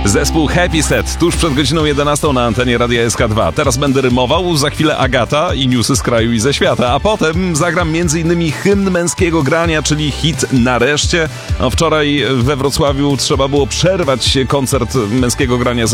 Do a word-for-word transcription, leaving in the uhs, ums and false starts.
Zespół Happy Set tuż przed godziną jedenastą na antenie Radia S K dwa. Teraz będę rymował, za chwilę Agata i newsy z kraju i ze świata, a potem zagram m.in. hymn męskiego grania, czyli hit Nareszcie. No, wczoraj we Wrocławiu trzeba było przerwać koncert męskiego grania z